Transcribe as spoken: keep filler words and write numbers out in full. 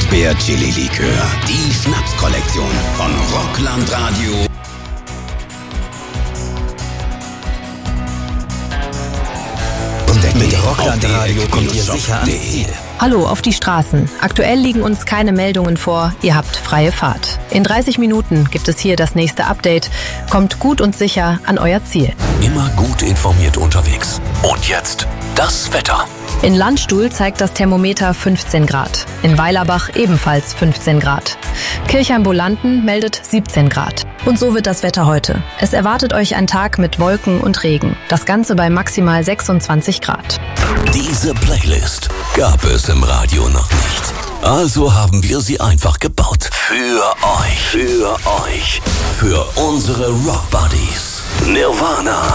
Erdbeer Chili Likör. Die Schnapskollektion von Rockland Radio. Mit Rockland Radio kommt ihr sicher ans Ziel. Hallo auf die Straßen. Aktuell liegen uns keine Meldungen vor. Ihr habt freie Fahrt. In dreißig Minuten gibt es hier das nächste Update. Kommt gut und sicher an euer Ziel. Immer gut informiert unterwegs. Und jetzt das Wetter. In Landstuhl zeigt das Thermometer fünfzehn Grad. In Weilerbach ebenfalls fünfzehn Grad. Kirchheim-Bolanden meldet siebzehn Grad. Und so wird das Wetter heute. Es erwartet euch ein Tag mit Wolken und Regen. Das Ganze bei maximal sechsundzwanzig Grad. Diese Playlist gab es im Radio noch nicht. Also haben wir sie einfach gebaut. Für euch. Für euch. Für unsere Rock Buddies. Nirvana.